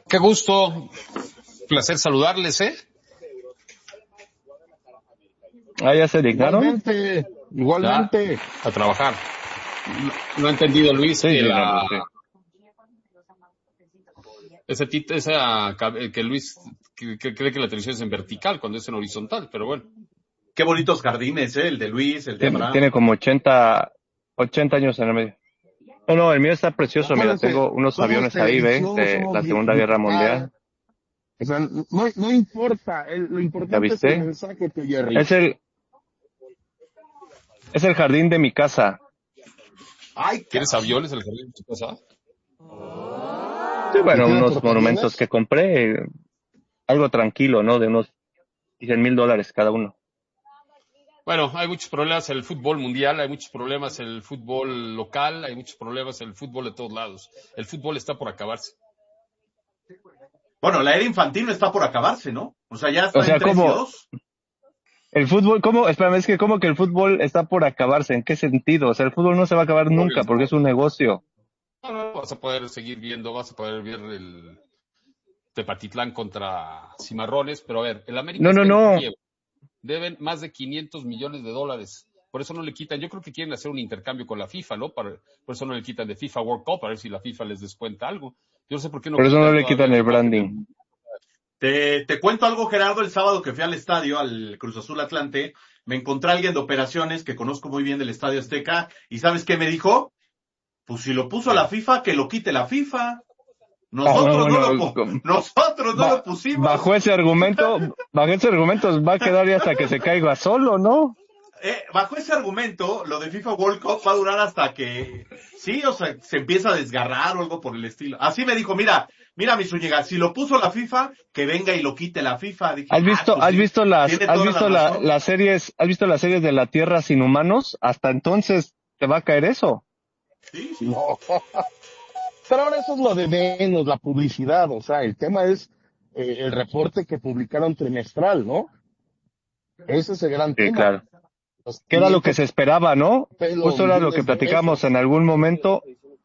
Qué gusto, placer saludarles, ¿eh? Ya se dignaron. Igualmente. A trabajar. No ha entendido Luis Sí, que sí, la... no, sí. que Luis que cree que la televisión es en vertical cuando es en horizontal, pero bueno. Qué bonitos jardines, el de Luis, el de Abraham. Tiene como 80 años en el medio. No, el mío está precioso. Mira, Acuérdense, tengo unos somos aviones ahí, ¿ve? televisión, De somos la Segunda Guerra Mundial. O sea, no importa, lo ¿Ya importante es el viste? mensaje que Jerry. Es el jardín de mi casa. Ay, ¿Quieres aviones en el jardín de tu casa? Sí, bueno, ¿Tiene unos portaaviones? monumentos que compré. Algo tranquilo, ¿no? De unos $100,000 cada uno. Bueno, hay muchos problemas en el fútbol mundial, hay muchos problemas en el fútbol local, hay muchos problemas en el fútbol de todos lados. El fútbol está por acabarse. Bueno, la era infantil no está por acabarse, ¿no? O sea, ya está O sea, en 3 y ¿cómo? 2. El fútbol, ¿cómo? Espérame, es que ¿cómo que el fútbol está por acabarse? ¿En qué sentido? O sea, el fútbol no se va a acabar nunca porque es un negocio. No, vas a poder seguir viendo, vas a poder ver el Tepatitlán contra Cimarrones, pero a ver, el América está en No. quiebra. Deben más de $500 millones. Por eso no le quitan, yo creo que quieren hacer un intercambio con la FIFA, ¿no? Por eso no le quitan de FIFA World Cup, a ver si la FIFA les descuenta algo. Yo no sé por qué no Por eso no quitan le todavía quitan el imagen branding. Te cuento algo, Gerardo. El sábado que fui al estadio, al Cruz Azul Atlante, me encontré a alguien de operaciones que conozco muy bien del Estadio Azteca. ¿Y sabes qué me dijo? Pues si lo puso la FIFA, que lo quite la FIFA. Nosotros no lo pusimos. Bajo ese argumento va a quedar ya hasta que se caiga solo, ¿no? Bajo ese argumento, lo de FIFA World Cup va a durar hasta que, sí, o sea, se empieza a desgarrar o algo por el estilo. Así me dijo, mira, mi Zúñiga, si lo puso la FIFA, que venga y lo quite la FIFA. Dije, ¿Has visto razón. las series de la Tierra sin humanos? Hasta entonces te va a caer eso. Sí. No. Pero ahora eso es lo de menos, la publicidad. O sea, el tema es el reporte que publicaron trimestral, ¿no? Ese es el gran tema. Claro. Que era lo que se esperaba, ¿no? Justo era lo que platicamos en algún momento.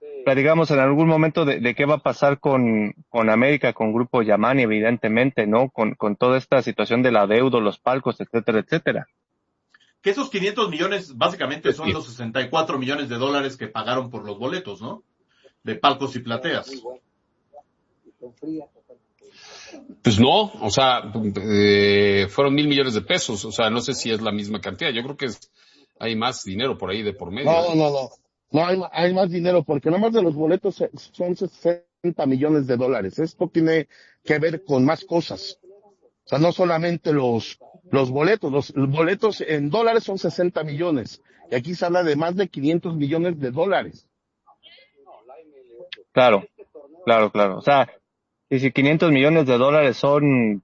De qué va a pasar con América, con Grupo Yamani, evidentemente, ¿no? Con toda esta situación del adeudo, los palcos, etcétera, etcétera. Que esos 500 millones básicamente son los $64 millones que pagaron por los boletos, ¿no? De palcos y plateas. Pues no, o sea, fueron $1,000 millones, o sea, no sé si es la misma cantidad, yo creo que hay más dinero por ahí de por medio. No, hay más dinero, porque nada más de los boletos son $60 millones. Esto tiene que ver con más cosas. O sea, no solamente los boletos. Los boletos en dólares son 60 millones. Y aquí se habla de más de $500 millones. Claro. O sea, y si $500 millones son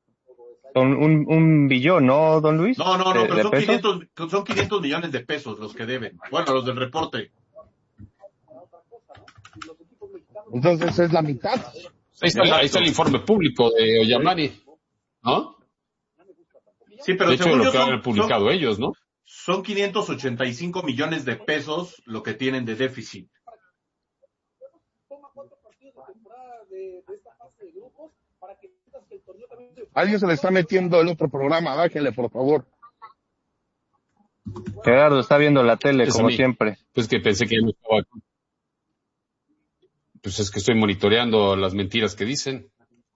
un billón, ¿no, don Luis? No, pero son 500 millones de pesos los que deben. Bueno, los del reporte. Entonces es la mitad. Ahí está el informe público de Oyamani, ¿no? Sí, pero de hecho, según lo que han publicado ellos, ¿no? Son 585 millones de pesos lo que tienen de déficit. Alguien se le está metiendo el otro programa, bájenle, por favor. Gerardo está viendo la tele, como siempre. Pues que pensé que ya no estaba. Pues es que estoy monitoreando las mentiras que dicen.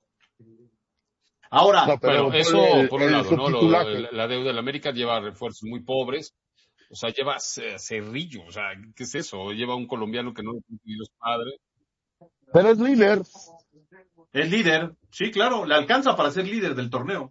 Ahora, bueno, eso por un lado, ¿no? La deuda de la América lleva refuerzos muy pobres. O sea, lleva Cerrillo. O sea, ¿qué es eso? Lleva un colombiano que no ni los padres. Pero es líder. Es líder, sí, claro, le alcanza para ser líder del torneo.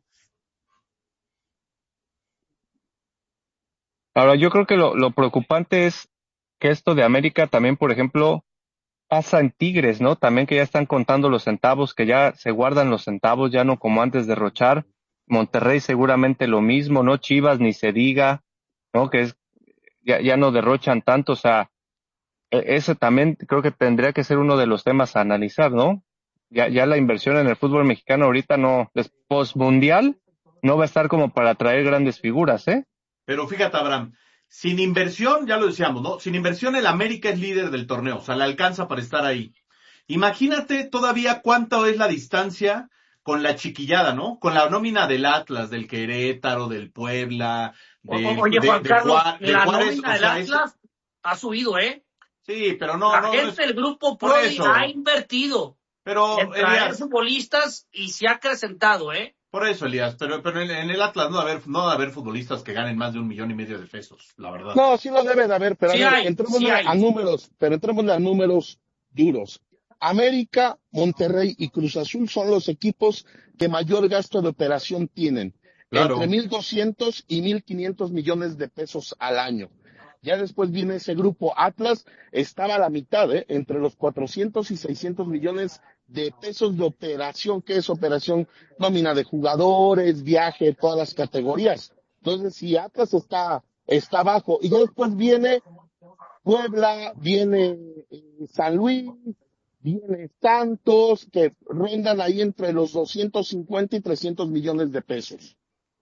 Ahora, yo creo que lo preocupante es que esto de América también, por ejemplo, pasa en Tigres, ¿no? También que ya están contando los centavos, que ya se guardan los centavos, ya no como antes derrochar. Monterrey seguramente lo mismo, ¿no? Chivas ni se diga, ¿no? Que ya no derrochan tanto, o sea, ese también creo que tendría que ser uno de los temas a analizar, ¿no? Ya la inversión en el fútbol mexicano ahorita post-mundial, no va a estar como para atraer grandes figuras, ¿eh? Pero fíjate, Abraham, sin inversión, ya lo decíamos, ¿no? Sin inversión el América es líder del torneo, o sea, le alcanza para estar ahí. Imagínate todavía cuánto es la distancia con la chiquillada, ¿no? Con la nómina del Atlas, del Querétaro, del Puebla, Oye, Juan Carlos, De la Juárez, nómina o del sea, Atlas ha subido, ¿eh? sí, pero no, La no, gente del grupo por Prodi eso. ha invertido Pero, en traer Elías, futbolistas y se ha acrecentado, ¿eh? por eso, Elías, pero en el Atlas no va a haber futbolistas que ganen más de 1,5 millones de pesos, la verdad. No, sí lo debe de haber, pero a Sí ver, hay, sí hay. entrémosle a números duros. América, Monterrey y Cruz Azul son los equipos que mayor gasto de operación tienen, entre Claro. 1,200 y 1,500 millones de pesos al año. Ya después viene ese grupo. Atlas estaba a la mitad, entre los 400 y 600 millones de pesos de operación, que es operación nómina de jugadores, viaje, todas las categorías. Entonces, si Atlas está abajo, y ya después viene Puebla, viene San Luis, viene Santos, que rondan ahí entre los 250 y 300 millones de pesos.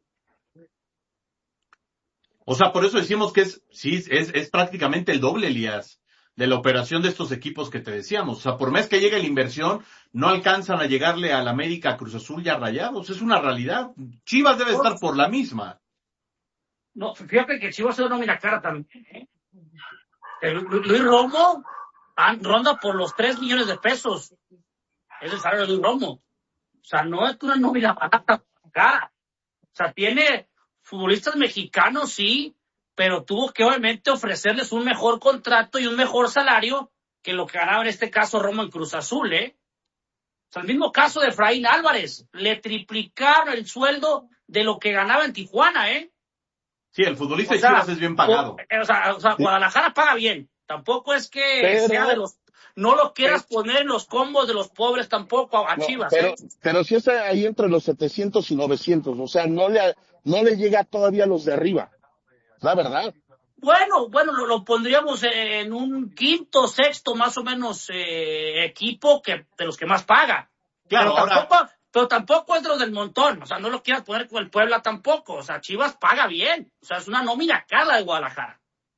O sea, por eso decimos que es prácticamente el doble, Elías, de la operación de estos equipos que te decíamos. O sea, por mes que llegue la inversión, no alcanzan a llegarle al América, a Cruz Azul y a Rayados. Es una realidad. Chivas debe estar por la misma. No, fíjate que Chivas es una nómina cara también, ¿eh? Luis Romo ronda por los 3 millones de pesos. Es el salario de Luis Romo. O sea, no es una nómina barata, cara. O sea, tiene futbolistas mexicanos, sí, pero tuvo que obviamente ofrecerles un mejor contrato y un mejor salario que lo que ganaba en este caso Romo en Cruz Azul, ¿eh? O sea, el mismo caso de Efraín Álvarez. Le triplicaron el sueldo de lo que ganaba en Tijuana, ¿eh? Sí, el futbolista de Chivas es bien pagado. O sea, Guadalajara paga bien. Tampoco es que sea de los... No lo quieras poner en los combos de los pobres tampoco a Chivas, pero sí está ahí entre los 700 y 900, o sea, no le llega todavía a los de arriba, la verdad. Bueno, lo pondríamos en un quinto, sexto más o menos equipo de los que más paga. Claro, pero tampoco es de los del montón, o sea, no lo quieras poner con el Puebla tampoco, o sea, Chivas paga bien, o sea, es una nómina cara de Guadalajara.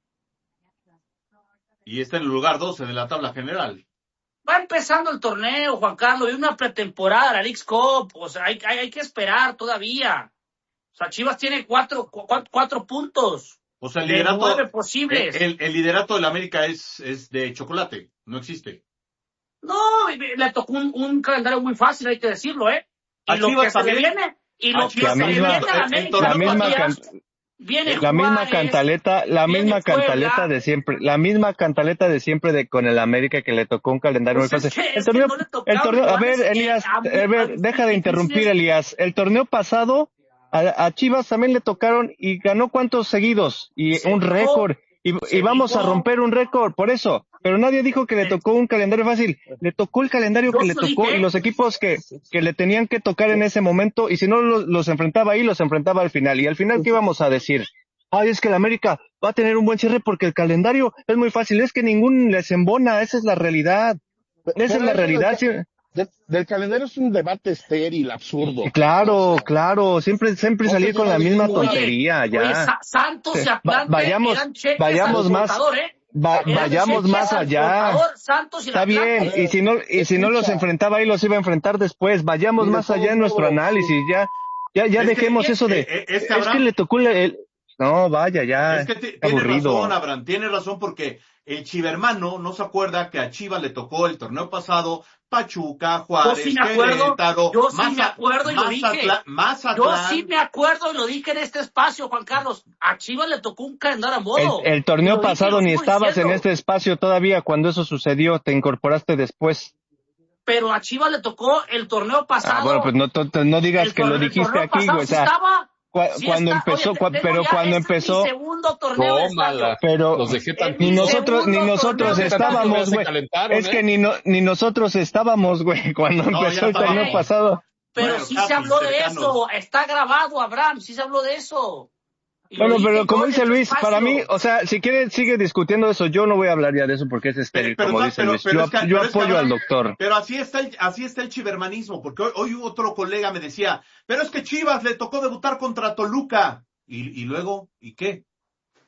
Y está en el lugar 12 de la tabla general. Va empezando el torneo, Juan Carlos, y una pretemporada, la Leagues Cup, o sea, hay que esperar todavía. O sea, Chivas tiene cuatro puntos. O sea, el liderato, de 9 posibles. El liderato del América es de chocolate, no existe. No, le tocó un calendario muy fácil, hay que decirlo, ¿eh? Y lo que se le viene, y lo que se le viene a la América, la misma cantaleta de siempre, con el América, que le tocó un calendario muy fácil. El torneo, a ver, Elías, deja de interrumpir, Elías. El torneo pasado a Chivas también le tocaron y ganó cuántos seguidos y un récord. Y vamos a romper un récord, por eso. Pero nadie dijo que le tocó un calendario fácil. Le tocó el calendario que le tocó y los equipos que le tenían que tocar en ese momento. Y si no los enfrentaba ahí, los enfrentaba al final. Y al final, ¿qué íbamos a decir? Ay, es que el América va a tener un buen cierre porque el calendario es muy fácil. Es que ningún les embona. Esa es la realidad. Esa es la realidad. Del calendario es un debate estéril, absurdo. Claro, siempre salir con la misma tontería, ya. Oye, Santos y Atlante vayamos más allá. Está bien, y si no los enfrentaba ahí, los iba a enfrentar después. Vayamos más allá en nuestro análisis, ya dejemos eso de, es que le tocó no, vaya, ya. Es que tiene razón, Abraham, tiene razón, porque el chivermano no se acuerda que a Chivas le tocó el torneo pasado Pachuca, Juárez, Querétaro, yo sí me acuerdo y lo dije. Mazatlán. Yo sí me acuerdo y lo dije en este espacio, Juan Carlos. A Chivas le tocó un calendario a modo. El torneo pasado ni estabas en este espacio todavía cuando eso sucedió, te incorporaste después. Pero a Chivas le tocó el torneo pasado. Bueno, pues no digas que lo dijiste aquí, güey. O sea, cuando empezó, mi segundo torneo pero los dejé tan ni nosotros estábamos, güey. Es que ni nosotros estábamos, güey, cuando empezó el torneo pasado. Pero sí se habló de eso, está grabado, Abraham, sí se habló de eso. Bueno, pero como dice Luis, para mí, o sea, si quiere sigue discutiendo eso, yo no voy a hablar ya de eso porque es estéril, como dice Luis. Yo apoyo al doctor. Pero así está el chivermanismo, porque hoy otro colega me decía, pero es que Chivas le tocó debutar contra Toluca. Y luego, ¿y qué?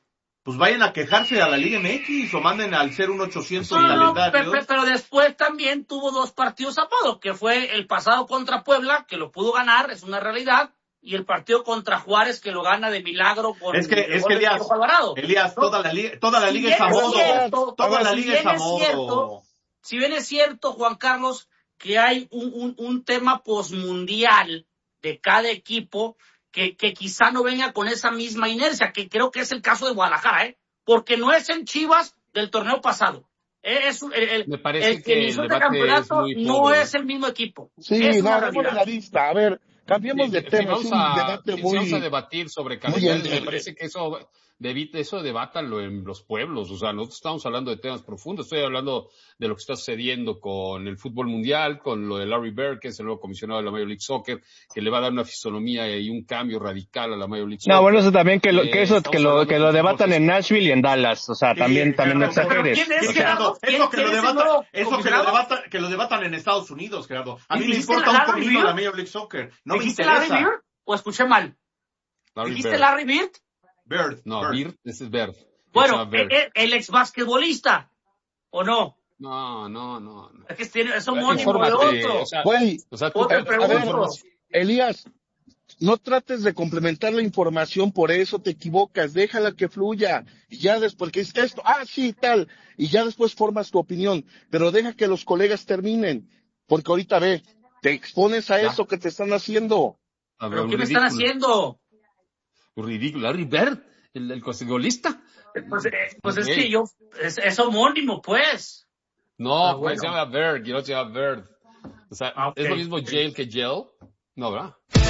pues vayan a quejarse a la Liga MX o manden al 01800 No, calendarios. pero después también tuvo 2 partidos a modo, que fue el pasado contra Puebla, que lo pudo ganar, es una realidad, y el partido contra Juárez, que lo gana de milagro con Es que Elías, ¿no? toda la liga es a modo. Toda la liga es a modo. Si bien es cierto, Juan Carlos, que hay un tema posmundial de cada equipo que quizá no venga con esa misma inercia, que creo que es el caso de Guadalajara, porque no es en Chivas del torneo pasado. Me parece el que inició este campeonato no es el mismo equipo. Sí, no, hagamos la lista. A ver, cambiemos de tema. Es un debate muy... Vamos a debatir sobre calendarios. Me parece que eso debátalo en los pueblos. O sea, nosotros estamos hablando de temas profundos. Estoy hablando de lo que está sucediendo con el fútbol mundial, con lo de Larry Bird, que es el nuevo comisionado de la Major League Soccer, que le va a dar una fisonomía y un cambio radical a la Major League Soccer. No, bueno, eso también que lo debatan en Nashville y en Dallas. O sea, Sí, también no exageres. ¿Quién es, Gerardo, Gerardo? que lo debatan en Estados Unidos, Gerardo. A mí me ¿Dijiste importa un Larry comino Bird? la Major League Soccer. No me ¿Dijiste Larry interesa. Bird o escuché mal? ¿Dijiste Larry Bird? Bird. No, Bird, ese es Bird. Bueno, el ex basquetbolista, ¿o no? No. Es que es homónimo de otro. Güey, Otra pregunta. Elías, no trates de complementar la información, por eso te equivocas, déjala que fluya, y ya después que es esto, sí, tal, y ya después formas tu opinión, pero deja que los colegas terminen, porque ahorita te expones a eso que te están haciendo. ¿Pero qué me están haciendo? Ridículo, Larry Bird, el basquetbolista. Pues es que es homónimo, pues. No, pues se llama Bird, no se llama Bird. O sea, Okay. ¿es lo mismo jail que gel? No, ¿verdad?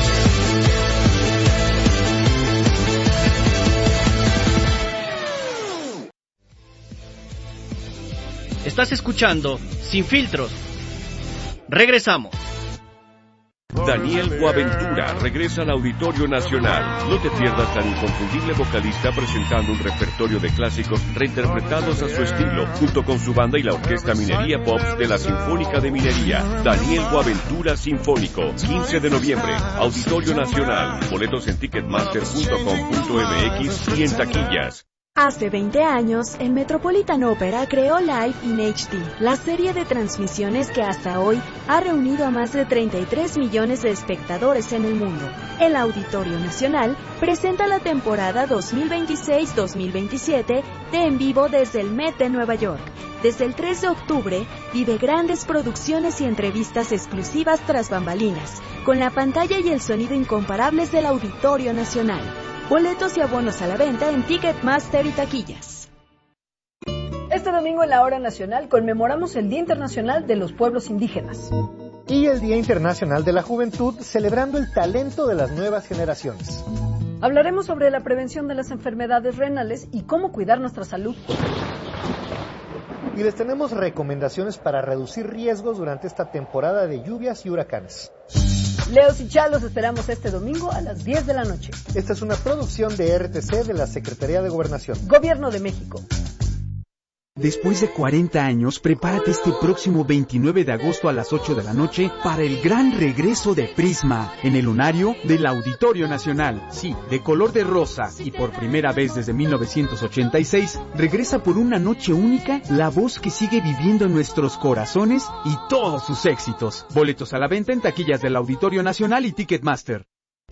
Estás escuchando Sin Filtros. Regresamos. Daniel Boaventura regresa al Auditorio Nacional. No te pierdas al inconfundible vocalista presentando un repertorio de clásicos reinterpretados a su estilo, junto con su banda y la Orquesta Minería Pops de la Sinfónica de Minería. Daniel Boaventura Sinfónico, 15 de noviembre, Auditorio Nacional. Boletos en ticketmaster.com.mx y en taquillas. Hace 20 años, el Metropolitan Opera creó Live in HD, la serie de transmisiones que hasta hoy ha reunido a más de 33 millones de espectadores en el mundo. El Auditorio Nacional presenta la temporada 2026-2027 de En Vivo desde el Met de Nueva York. Desde el 3 de octubre, vive grandes producciones y entrevistas exclusivas tras bambalinas, con la pantalla y el sonido incomparables del Auditorio Nacional. Boletos y abonos a la venta en Ticketmaster y taquillas. Este domingo en la Hora Nacional conmemoramos el Día Internacional de los Pueblos Indígenas. Y el Día Internacional de la Juventud, celebrando el talento de las nuevas generaciones. Hablaremos sobre la prevención de las enfermedades renales y cómo cuidar nuestra salud. Y les tenemos recomendaciones para reducir riesgos durante esta temporada de lluvias y huracanes. Leos y Chalos esperamos este domingo a las 10 de la noche. Esta es una producción de RTC de la Secretaría de Gobernación. Gobierno de México. Después de 40 años, prepárate este próximo 29 de agosto a las 8 de la noche para el gran regreso de Prisma en el lunario del Auditorio Nacional. Sí, de color de rosa y por primera vez desde 1986, regresa por una noche única la voz que sigue viviendo en nuestros corazones y todos sus éxitos. Boletos a la venta en taquillas del Auditorio Nacional y Ticketmaster.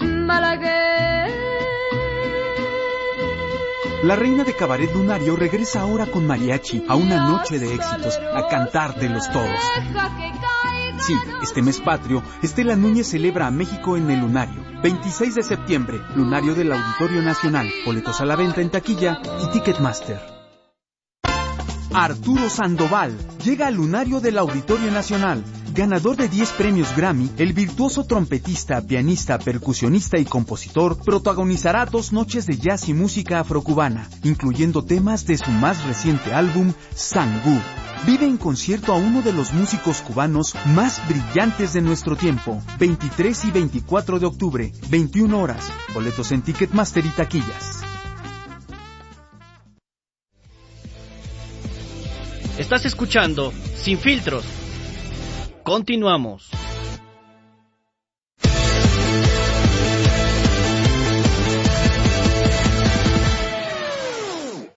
La reina de cabaret lunario regresa ahora con mariachi a una noche de éxitos, a cantártelos todos. Sí, este mes patrio, Estela Núñez celebra a México en el lunario. 26 de septiembre, lunario del Auditorio Nacional. Boletos a la venta en taquilla y Ticketmaster. Arturo Sandoval llega al lunario del Auditorio Nacional. Ganador de 10 premios Grammy, el virtuoso trompetista, pianista, percusionista y compositor protagonizará 2 noches de jazz y música afrocubana, incluyendo temas de su más reciente álbum, Sangú. Vive en concierto a uno de los músicos cubanos más brillantes de nuestro tiempo. 23 y 24 de octubre, 21 horas. Boletos en Ticketmaster y taquillas. Estás escuchando Sin Filtros. Continuamos.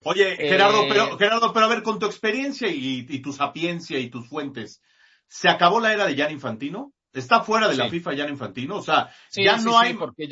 Oye, Gerardo, pero a ver, con tu experiencia y tu sapiencia y tus fuentes, ¿se acabó la era de Gianni Infantino? ¿Está fuera de la FIFA Gianni Infantino? O sea, ya no hay... Sí, porque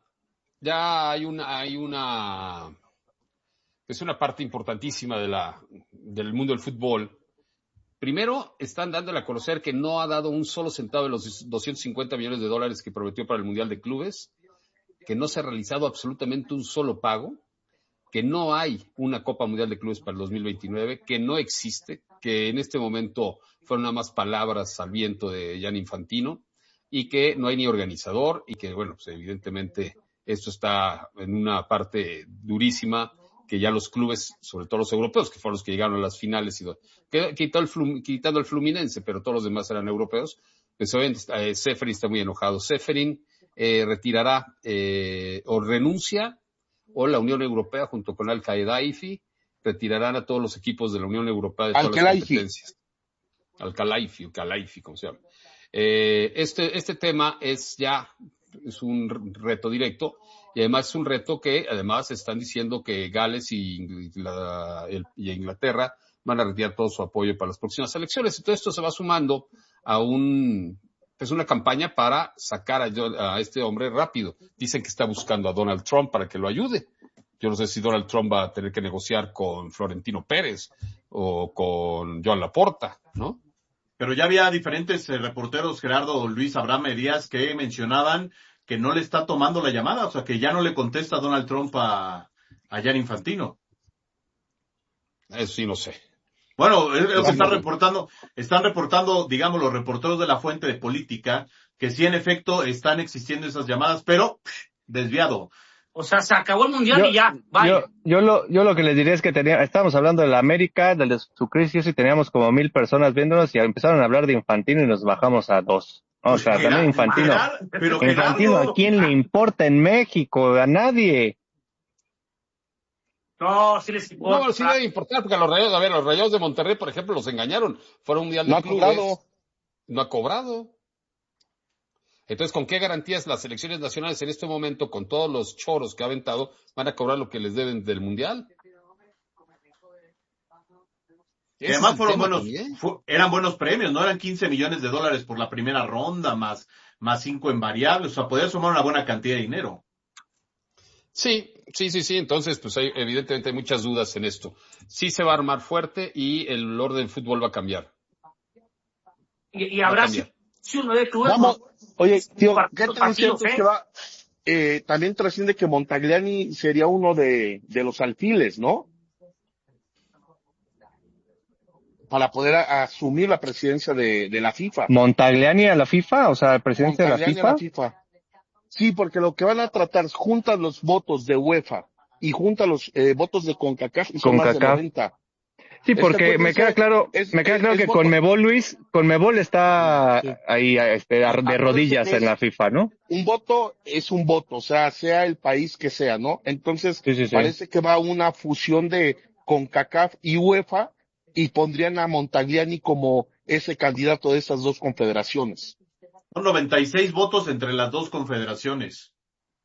ya hay una es una parte importantísima del mundo del fútbol. Primero, están dándole a conocer que no ha dado un solo centavo de los $250 millones que prometió para el Mundial de Clubes, que no se ha realizado absolutamente un solo pago, que no hay una Copa Mundial de Clubes para el 2029, que no existe, que en este momento fueron nada más palabras al viento de Gianni Infantino, y que no hay ni organizador, y que, bueno, pues evidentemente esto está en una parte durísima, que ya los clubes, sobre todo los europeos, que fueron los que llegaron a las finales, quitando el Fluminense, pero todos los demás eran europeos, pues obviamente Ceferin está muy enojado. Ceferin retirará o renuncia, o la Unión Europea junto con Al-Khelaifi retirarán a todos los equipos de la Unión Europea de todas las competencias. Al-Khelaifi, como se llama. Este tema es un reto directo, y además es un reto que además están diciendo que Gales y Inglaterra van a retirar todo su apoyo para las próximas elecciones. Entonces esto se va sumando a una campaña para sacar a este hombre rápido. Dicen que está buscando a Donald Trump para que lo ayude. Yo no sé si Donald Trump va a tener que negociar con Florentino Pérez o con Joan Laporta, ¿no? Pero ya había diferentes reporteros, Gerardo, Luis, Abraham Díaz, que mencionaban que no le está tomando la llamada, o sea, que ya no le contesta Donald Trump a Gianni Infantino. Eso sí, no sé. Bueno, es lo que están reportando, digamos, los reporteros de la fuente de política, que sí, en efecto, están existiendo esas llamadas, pero desviado. O sea, se acabó el Mundial y ya, vaya. Yo lo que les diría es que estábamos hablando de la América, de su crisis, y teníamos como 1,000 personas viéndonos, y empezaron a hablar de Infantino y nos bajamos a 2. O sea, también Infantino. Infantino, ¿a quién le importa en México? A nadie. No, sí les importa. No, sí debe importar, porque los Rayados de Monterrey, por ejemplo, los engañaron. Fueron un Mundial de Clubes. No ha cobrado. Entonces, ¿con qué garantías las selecciones nacionales en este momento, con todos los choros que ha aventado, van a cobrar lo que les deben del Mundial? Y además eran buenos premios, ¿no? Eran $15 millones por la primera ronda, más 5 en variables, o sea, podía sumar una buena cantidad de dinero. Sí. Entonces, pues evidentemente hay muchas dudas en esto. Sí se va a armar fuerte y el orden del fútbol va a cambiar. Y habrá si uno de clubes. Oye, tío, ¿qué tan cierto es que va? También trasciende que Montagliani sería uno de los alfiles, ¿no? Para poder asumir la presidencia de la FIFA. ¿Montagliani a la FIFA? O sea, presidencia de la FIFA. Sí, porque lo que van a tratar es juntar los votos de UEFA y junta los votos de CONCACAF y son más de 90. Sí, porque me queda claro que Conmebol está ahí de rodillas en la FIFA, ¿no? Un voto es un voto, o sea el país que sea, ¿no? Entonces, parece que va una fusión de CONCACAF y UEFA y pondrían a Montagliani como ese candidato de esas dos confederaciones. Son 96 votos entre las dos confederaciones.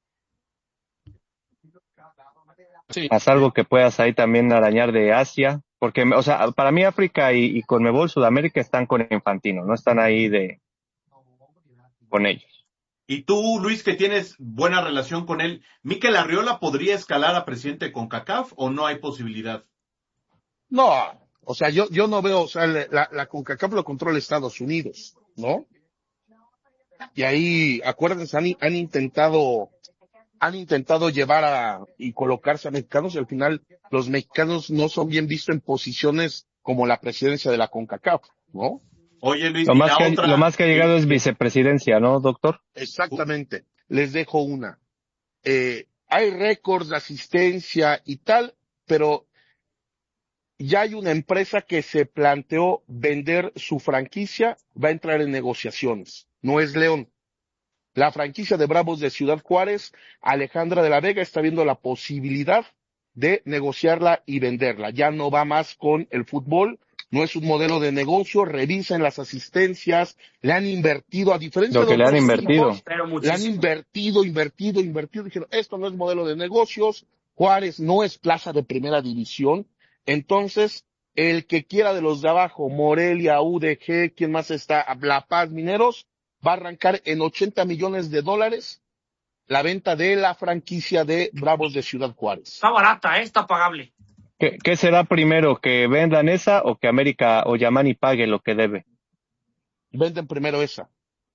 Sí. Haz algo que puedas ahí también arañar de Asia, porque, o sea, para mí África y Conmebol Sudamérica están con Infantino, no están ahí con ellos. Y tú, Luis, que tienes buena relación con él, ¿Mikel Arriola podría escalar a presidente de CONCACAF o no hay posibilidad? No, o sea, yo no veo, o sea, la CONCACAF lo controla Estados Unidos, ¿no? Y ahí, acuérdense, han intentado llevar y colocarse a mexicanos, y al final los mexicanos no son bien vistos en posiciones como la presidencia de la CONCACAF, ¿no? Oye, Luis, lo más que ha llegado es vicepresidencia, ¿no, doctor? Exactamente. Les dejo una. Hay récords de asistencia y tal, pero ya hay una empresa que se planteó vender su franquicia, va a entrar en negociaciones. No es León. La franquicia de Bravos de Ciudad Juárez, Alejandra de la Vega, está viendo la posibilidad de negociarla y venderla. Ya no va más con el fútbol, no es un modelo de negocio, revisen las asistencias, le han invertido, a diferencia de le han invertido. Le han invertido, dijeron, esto no es modelo de negocios, Juárez no es plaza de primera división, entonces el que quiera de los de abajo, Morelia, UDG, ¿quién más está? La Paz, Mineros, va a arrancar en $80 millones la venta de la franquicia de Bravos de Ciudad Juárez. Está barata, está pagable. ¿Qué será primero, que vendan esa o que América o Yamani pague lo que debe? Venden primero esa.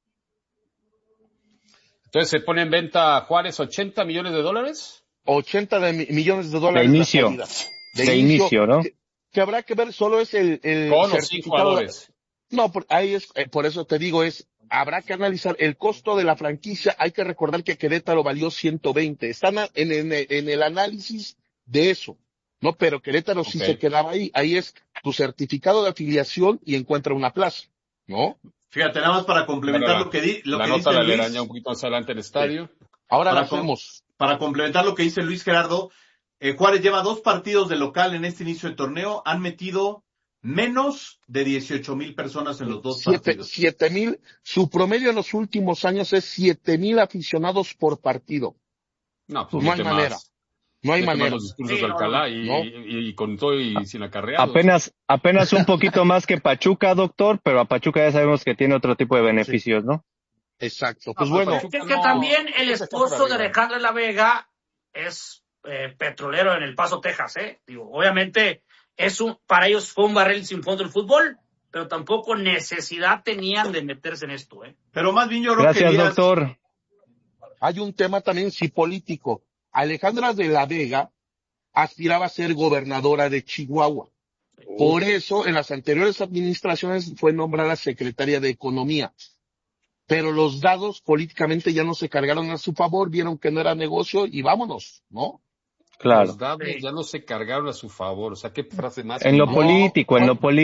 Entonces se pone en venta Juárez $80 millones. 80 millones de dólares. De inicio. De inicio, ¿no? Que habrá que ver, solo es el con o sin jugadores. No, ahí es, por eso te digo, habrá que analizar el costo de la franquicia. Hay que recordar que Querétaro valió 120. Están en el análisis de eso, ¿no? Pero Querétaro sí se quedaba ahí. Ahí es tu certificado de afiliación y encuentra una plaza, ¿no? Fíjate, nada más para complementar lo que dice la leerán ya un poquito más adelante en el estadio. Sí. Ahora lo hacemos. Para complementar lo que dice Luis Gerardo, Juárez lleva 2 partidos de local en este inicio de torneo. Han metido menos de 18,000 personas en los 2 partidos. 7,000. Su promedio en los últimos años es 7,000 aficionados por partido. No, pues no hay manera. No hay manera. Los discursos de Alcalá y con todo y sin acarreados. Apenas un poquito más que Pachuca, doctor, pero a Pachuca ya sabemos que tiene otro tipo de beneficios, ¿no? Exacto. Pues bueno. Es que también el esposo de Alejandro de la Vega es petrolero en El Paso, Texas, Digo, obviamente para ellos fue un barril sin fondo el fútbol, pero tampoco necesidad tenían de meterse en esto, Pero más bien yo creo Gracias, doctor. Hay un tema también sí político. Alejandra de la Vega aspiraba a ser gobernadora de Chihuahua. Por eso, en las anteriores administraciones fue nombrada secretaria de Economía. Pero los dados políticamente ya no se cargaron a su favor, vieron que no era negocio y vámonos, ¿no? Claro. Los dados ya no se cargaron a su favor. O sea, ¿qué frase más? En lo político.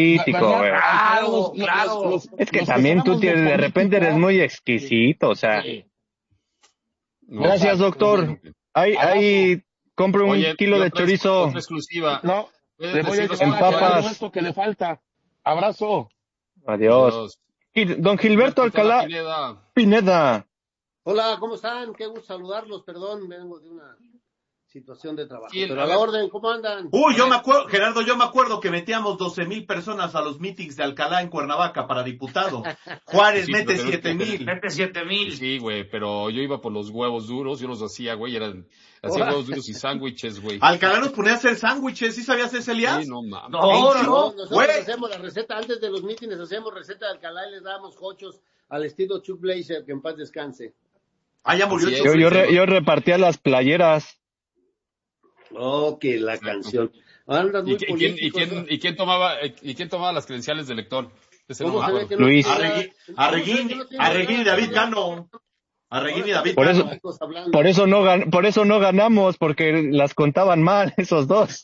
Claro. Es que también tú de repente eres muy exquisito, o sea. Sí. Gracias, doctor. Ahí compro un kilo de chorizo. Otra exclusiva. No, le voy a decir en papas. Esto que le falta. Abrazo. Adiós. Y don Gilberto Alcalá Pineda. Hola, ¿cómo están? Qué gusto saludarlos. Perdón, vengo de una situación de trabajo. Sí, pero a la orden, ¿cómo andan? Yo me acuerdo, Gerardo, que metíamos 12,000 personas a los meetings de Alcalá en Cuernavaca para diputado. Juárez mete 7,000. Mete 7,000. Sí, güey, pero yo iba por los huevos duros, yo los hacía, güey, hacía huevos duros y sándwiches, güey. Alcalá nos ponía a hacer sándwiches, ¿sí sabías ese, Elías? Sí, no mames. No. Nosotros hacemos la receta, antes de los mítines hacemos receta de Alcalá y les dábamos jochos al estilo Chuck Blazer, que en paz descanse. Ya murió Chuck. Yo repartía las playeras. Que la canción. Andas muy político. ¿Y quién tomaba las credenciales de lector? ¿Cómo se ve que Luis. Arreguín y David Cano. Por eso no ganamos, porque las contaban mal esos dos.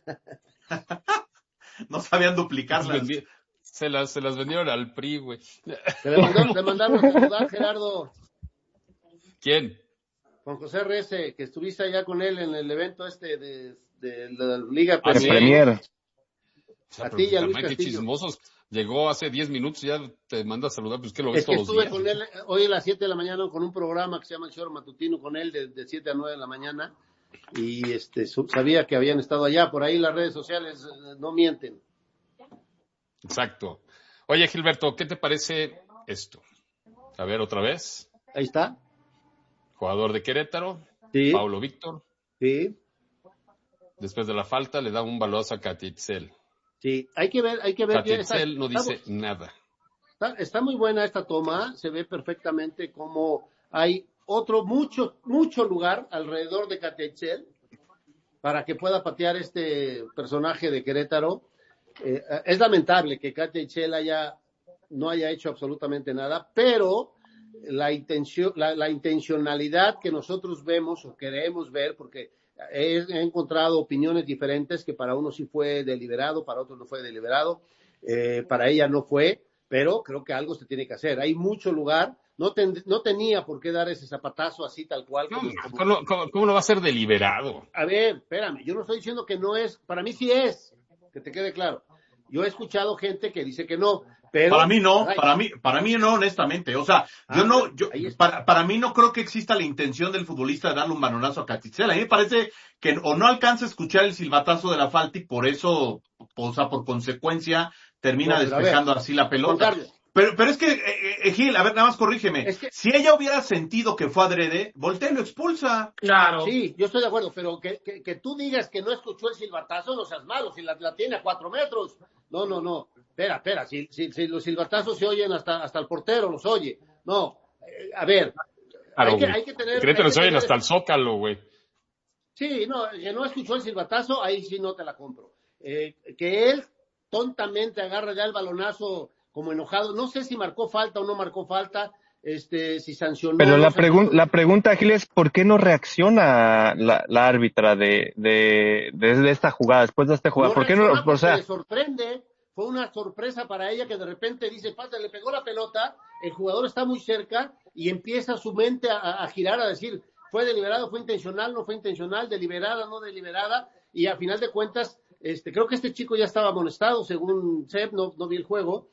No sabían duplicarlas. Se las vendieron al PRI, güey. Te mandaron a saludar, Gerardo. ¿Quién? Juan José Rece, que estuviste allá con él en el evento de la Liga Premier. A ti y a Luis Qué Castillo. chismosos. Llegó hace 10 minutos y ya te manda a saludar, pues que lo ves Es que todos los días. estuve con él hoy a las 7 de la mañana con un programa que se llama El Choro Matutino con él de 7 a 9 de la mañana y sabía que habían estado allá. Por ahí las redes sociales no mienten. Exacto. Oye, Gilberto, ¿qué te parece esto? A ver, otra vez. Ahí está. Jugador de Querétaro, Sí. Paulo Víctor. Sí. Después de la falta le da un balonazo a Catitzel. Sí, hay que ver. Catitzel no dice nada. Está muy buena esta toma, se ve perfectamente cómo hay mucho lugar alrededor de Catitzel para que pueda patear este personaje de Querétaro. Es lamentable que Catitzel no haya hecho absolutamente nada, pero la intencionalidad que nosotros vemos o queremos ver, porque he encontrado opiniones diferentes, que para uno sí fue deliberado, para otros no fue deliberado, para ella no fue, pero creo que algo se tiene que hacer. Hay mucho lugar, no tenía por qué dar ese zapatazo así tal cual. ¿Cómo lo va a ser deliberado? A ver, espérame, yo no estoy diciendo que no es, para mí sí es, que te quede claro. Yo he escuchado gente que dice que no, Pero, para mí no, para mí no, honestamente. O sea, para mí no creo que exista la intención del futbolista de darle un balonazo a Catitzel. A mí me parece que o no alcanza a escuchar el silbatazo de la falta y por eso, o sea, por consecuencia, termina despejando así la pelota. Pero es que, Gil, a ver, nada más corrígeme. Es que, si ella hubiera sentido que fue adrede, voltea y lo expulsa. Claro. Sí, yo estoy de acuerdo, pero que tú digas que no escuchó el silbatazo, no seas malo, si la tiene a 4 metros. No. Espera, si los silbatazos se oyen hasta el portero, los oye. No, a ver. Claro, hay que tener... Creo que los oyen hasta el Zócalo, güey. Sí, no, que no escuchó el silbatazo, ahí sí no te la compro. Que él tontamente agarra ya el balonazo como enojado. No sé si marcó falta o no marcó falta, si sancionó. Pero la pregunta, Gil, es ¿por qué no reacciona la árbitra de esta jugada, después de esta jugada? ¿Por qué no? O sea, le sorprende, fue una sorpresa para ella que de repente dice, pasa, le pegó la pelota, el jugador está muy cerca y empieza su mente a girar, a decir, fue deliberado, fue intencional, no fue intencional, deliberada, no deliberada, y a final de cuentas, creo que este chico ya estaba amonestado, según Seb, no vi el juego,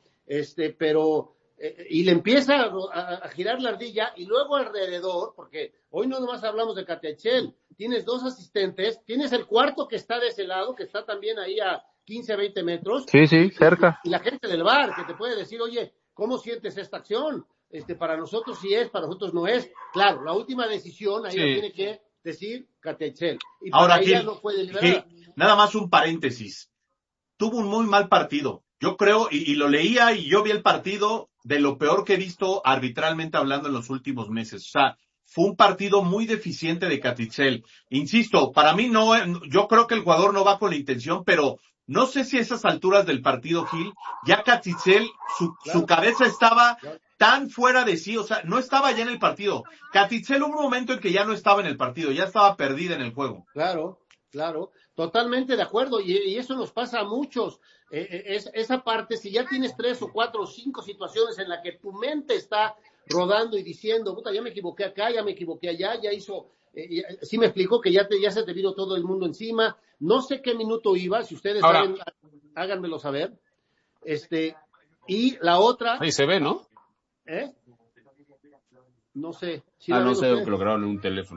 pero y le empieza a girar la ardilla y luego alrededor, porque hoy no nomás hablamos de Catechel, tienes 2 asistentes, tienes el cuarto que está de ese lado, que está también ahí a 15, 20 metros. Sí, cerca. Y la gente del bar que te puede decir, oye, ¿cómo sientes esta acción? Para nosotros sí es, para nosotros no es. Claro, la última decisión ahí la tiene que decir Catechel. Y ahora, para ella no fue deliberada. Nada más un paréntesis. Tuvo un muy mal partido. Yo creo, y lo leía y yo vi el partido de lo peor que he visto arbitralmente hablando en los últimos meses. O sea, fue un partido muy deficiente de Catitzel. Insisto, para mí no, yo creo que el jugador no va con la intención, pero no sé si a esas alturas del partido, Gil, ya Catitzel, su cabeza estaba tan fuera de sí, o sea, no estaba ya en el partido. Catitzel hubo un momento en que ya no estaba en el partido, ya estaba perdida en el juego. Claro, totalmente de acuerdo, y eso nos pasa a muchos. Esa parte, si ya tienes 3 o 4 o 5 situaciones en las que tu mente está rodando y diciendo, puta, ya me equivoqué acá, ya me equivoqué allá, ya hizo, sí me explicó que ya se te vino todo el mundo encima. No sé qué minuto iba, si ustedes saben, háganmelo saber. Y la otra. Ahí se ve, ¿no? No sé. No sé, que lo grabaron en un teléfono.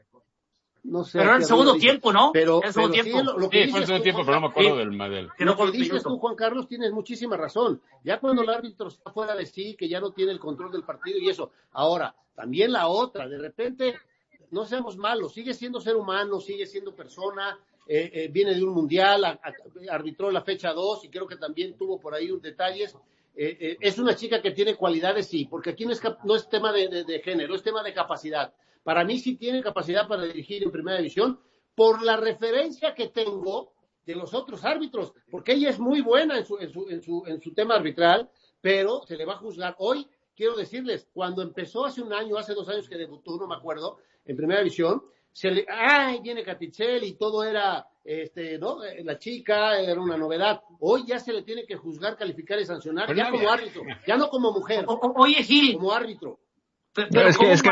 No sé. Pero era el segundo tiempo, ¿no? Pero el segundo tiempo. Sí, fue el segundo tiempo, pero no me acuerdo del Madel. Lo que dices tú, Juan Carlos, tienes muchísima razón. Ya cuando el árbitro está fuera de sí, que ya no tiene el control del partido y eso. Ahora, también la otra, de repente, no seamos malos, sigue siendo ser humano, sigue siendo persona, viene de un mundial, arbitró la fecha 2 y creo que también tuvo por ahí detalles. Es una chica que tiene cualidades, sí, porque aquí no es tema de género, es tema de capacidad. Para mí sí tiene capacidad para dirigir en primera división por la referencia que tengo de los otros árbitros, porque ella es muy buena en su tema arbitral, pero se le va a juzgar. Hoy, quiero decirles, cuando empezó hace 1 año, hace 2 años que debutó, no me acuerdo, en primera división, viene Catitzel y todo era, ¿no? La chica era una novedad. Hoy ya se le tiene que juzgar, calificar y sancionar, pero ya como árbitro, ya no como mujer. Oye, Gil. Como árbitro. Pero es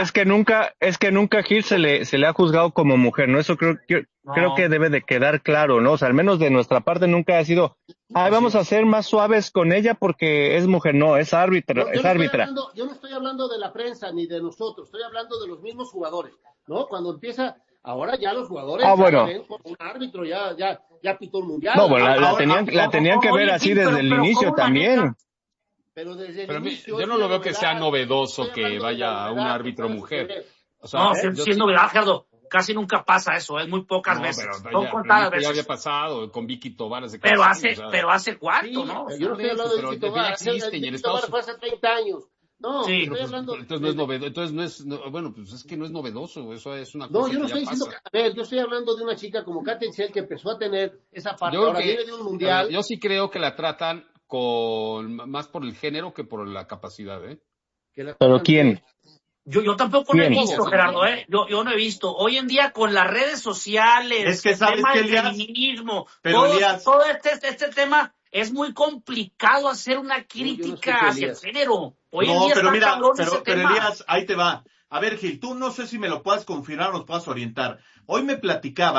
que nunca Gil se le ha juzgado como mujer, ¿no? Eso creo que debe de quedar claro, ¿no? O sea, al menos de nuestra parte nunca ha sido, vamos a ser más suaves con ella porque es mujer, no, es árbitra, Yo no estoy hablando de la prensa ni de nosotros, estoy hablando de los mismos jugadores, ¿no? Cuando empieza, ahora ya los jugadores ven como un árbitro, ya pitó el mundial. No, bueno, la tenían que ver así desde el inicio también. Pero desde el inicio, yo no lo veo que sea novedoso que vaya a un árbitro mujer. O sea, no, siendo verdad, Gerardo, casi nunca pasa eso, muy pocas veces. Son contadas veces. Ya había pasado con Vicky Tobar. Pero hace cuánto, ¿no? Yo no estoy hablando de Vicky Tobar. Vicky Tobar fue hace 30 años. No, sí, estoy hablando. Entonces no es novedoso. Entonces no es, bueno, pues es que no es novedoso. Eso es una cosa. No, yo no estoy diciendo. A ver, yo estoy hablando de una chica como Catechel que empezó a tener esa parte. Ahora viene de un mundial. Yo sí creo que la tratan más por el género que por la capacidad, ¿Pero quién? Yo tampoco lo he visto, Gerardo, Yo no he visto. Hoy en día con las redes sociales, es que sabes tema que del feminismo, Elías, todo este tema, es muy complicado hacer una crítica hacia el género. Hoy en día pero está cabrón ese tema. Elías, ahí te va. A ver, Gil, tú no sé si me lo puedas confirmar o nos puedas orientar. Hoy me platicaban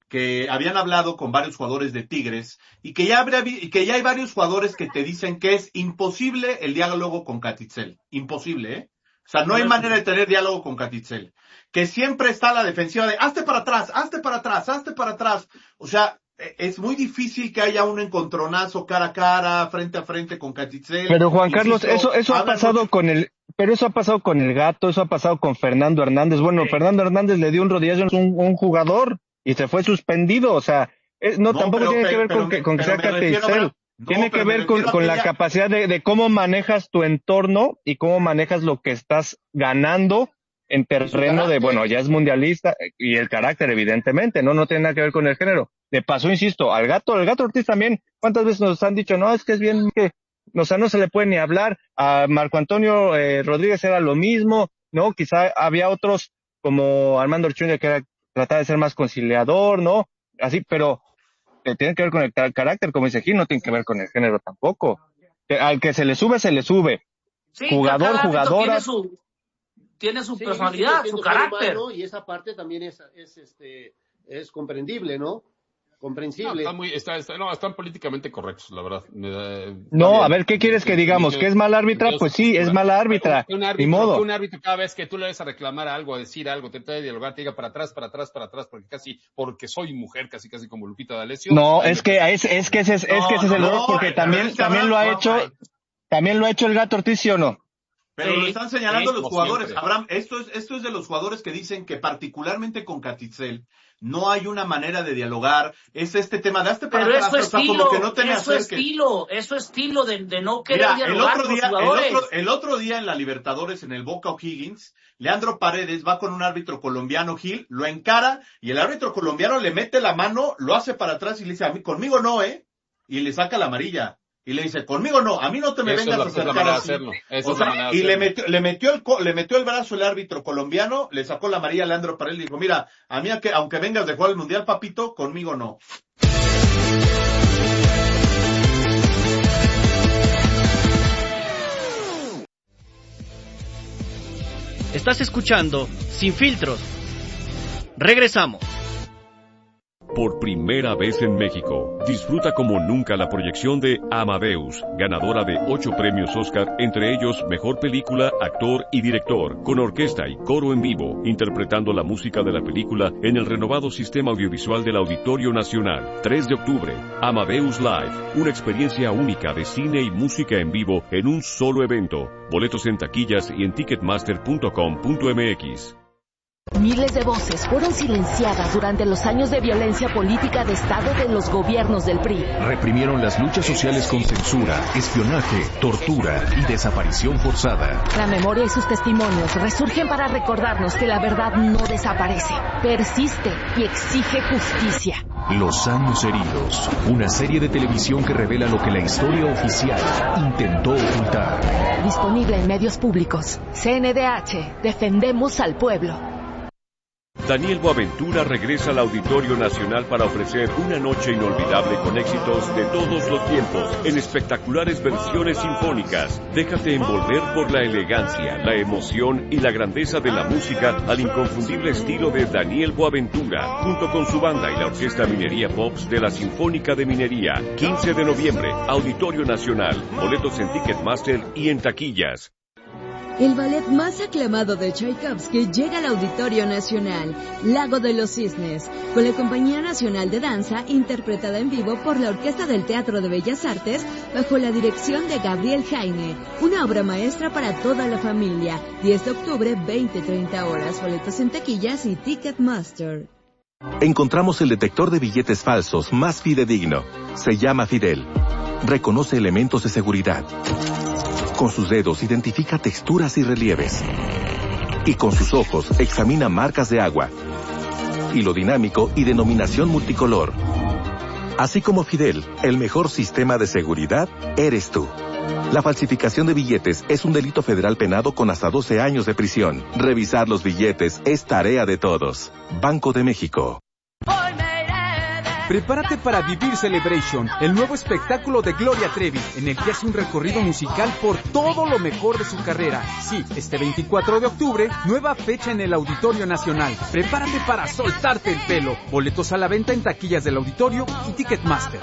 que habían hablado con varios jugadores de Tigres y que ya hay varios jugadores que te dicen que es imposible el diálogo con Catitzel. Imposible, ¿eh? O sea, no hay manera de tener diálogo con Catitzel. Que siempre está la defensiva de hazte para atrás, hazte para atrás, hazte para atrás. O sea, es muy difícil que haya un encontronazo cara a cara, frente a frente con Catitzel. Pero Juan Carlos, eso ha pasado pero eso ha pasado con el Gato, eso ha pasado con Fernando Hernández. Bueno, Fernando Hernández le dio un rodillazo a un jugador y se fue suspendido, o sea, tampoco tiene que ver con que sea Catitzel. Tiene que ver con la capacidad de cómo manejas tu entorno y cómo manejas lo que estás ganando en terreno de, bueno, ya es mundialista y el carácter, evidentemente, no tiene nada que ver con el género. Le pasó, insisto, al Gato Ortiz también. ¿Cuántas veces nos han dicho, no, es que es bien que, o sea, no se le puede ni hablar? A Marco Antonio Rodríguez era lo mismo, ¿no? Quizá había otros como Armando Orchuña que trataba de ser más conciliador, ¿no? Así, pero tiene que ver con el carácter, como dice Gil, no tiene que ver con el género tampoco. Al que se le sube. Sí, jugadora. Tiene su personalidad, su carácter. Humano, y esa parte también es comprendible, ¿no? Comprensible. Están políticamente correctos, la verdad. A ver, ¿qué quieres que digamos? ¿Que es mala árbitra? Pues sí, es mala árbitra. Ni modo. Un árbitro cada vez que tú le vas a reclamar algo, a decir algo, te trae de dialogar, te diga para atrás, porque soy mujer, casi como Lupita D'Alessio. No, es que ese es el error, porque también lo ha hecho el Gato Ortiz, ¿sí o no? Pero lo están señalando los jugadores. Siempre. Abraham, esto es de los jugadores que dicen que particularmente con Catitzel no hay una manera de dialogar. Es este tema de para pero atrás, eso estilo, como que no te eso estilo de no querer dialogar con los jugadores. El otro día en la Libertadores, en el Boca O'Higgins, Leandro Paredes va con un árbitro colombiano, Gil, lo encara y el árbitro colombiano le mete la mano, lo hace para atrás y le dice, a mí, conmigo no, y le saca la amarilla. Y le dice, conmigo no, a mí no te me vengas a acercar así. Y le metió el brazo el árbitro colombiano, le sacó la amarilla a Leandro Paredes y dijo, mira, a mí aunque vengas de jugar el Mundial, papito, conmigo no. Estás escuchando Sin Filtros. Regresamos. Por primera vez en México, disfruta como nunca la proyección de Amadeus, ganadora de 8 premios Oscar, entre ellos Mejor Película, Actor y Director, con orquesta y coro en vivo, interpretando la música de la película en el renovado sistema audiovisual del Auditorio Nacional. 3 de octubre, Amadeus Live, una experiencia única de cine y música en vivo en un solo evento. Boletos en taquillas y en ticketmaster.com.mx. Miles de voces fueron silenciadas durante los años de violencia política de Estado de los gobiernos del PRI. Reprimieron las luchas sociales con censura, espionaje, tortura y desaparición forzada. La memoria y sus testimonios resurgen para recordarnos que la verdad no desaparece, persiste y exige justicia. Los años heridos, una serie de televisión que revela lo que la historia oficial intentó ocultar. Disponible en medios públicos. CNDH, defendemos al pueblo. Daniel Boaventura regresa al Auditorio Nacional para ofrecer una noche inolvidable con éxitos de todos los tiempos, en espectaculares versiones sinfónicas. Déjate envolver por la elegancia, la emoción y la grandeza de la música al inconfundible estilo de Daniel Boaventura, junto con su banda y la Orquesta Minería Pops de la Sinfónica de Minería. 15 de noviembre, Auditorio Nacional. Boletos en Ticketmaster y en taquillas. El ballet más aclamado de Tchaikovsky llega al Auditorio Nacional, Lago de los Cisnes, con la Compañía Nacional de Danza, interpretada en vivo por la Orquesta del Teatro de Bellas Artes, bajo la dirección de Gabriel Jaime. Una obra maestra para toda la familia. 10 de octubre, 20-30 horas. Boletos en taquillas y Ticketmaster. Encontramos el detector de billetes falsos más fidedigno. Se llama Fidel. Reconoce elementos de seguridad. Con sus dedos identifica texturas y relieves. Y con sus ojos examina marcas de agua. Hilo dinámico y denominación multicolor. Así como Fidel, el mejor sistema de seguridad eres tú. La falsificación de billetes es un delito federal penado con hasta 12 años de prisión. Revisar los billetes es tarea de todos. Banco de México. Prepárate para vivir Celebration, el nuevo espectáculo de Gloria Trevi, en el que hace un recorrido musical por todo lo mejor de su carrera. Sí, este 24 de octubre, nueva fecha en el Auditorio Nacional. Prepárate para soltarte el pelo. Boletos a la venta en taquillas del auditorio y Ticketmaster.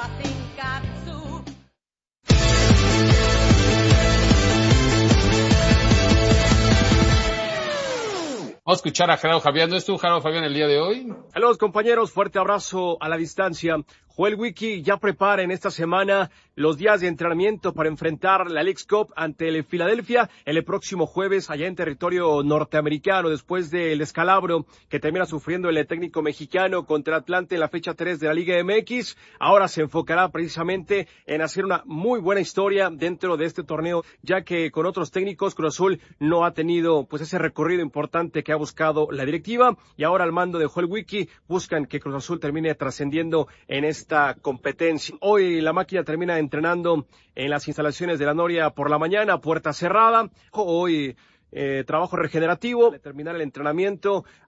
Vamos a escuchar a Gerardo Fabián. ¿No es tú, Gerardo Fabián, el día de hoy? Saludos, compañeros. Fuerte abrazo a la distancia. Joel Wiki ya prepara en esta semana los días de entrenamiento para enfrentar la Leagues Cup ante el Philadelphia el próximo jueves allá en territorio norteamericano, después del descalabro que termina sufriendo el técnico mexicano contra Atlante en la fecha 3 de la Liga MX. Ahora se enfocará precisamente en hacer una muy buena historia dentro de este torneo, ya que con otros técnicos Cruz Azul no ha tenido pues ese recorrido importante que ha buscado la directiva, y ahora al mando de Joel Wiki buscan que Cruz Azul termine trascendiendo en esta competencia. Hoy la máquina termina entrenando en las instalaciones de la Noria por la mañana, puerta cerrada. Hoy trabajo regenerativo, al terminar el entrenamiento